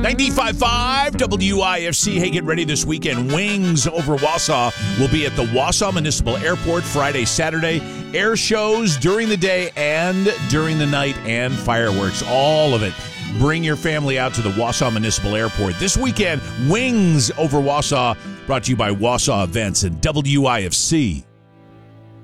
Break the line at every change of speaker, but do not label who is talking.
95.5 WIFC. Hey, get ready this weekend. Wings over Wausau will be at the Wausau Municipal Airport Friday, Saturday. Air shows during the day and during the night, and fireworks. All of it. Bring your family out to the Wausau Municipal Airport this weekend. Wings over Wausau, brought to you by Wausau Events and WIFC.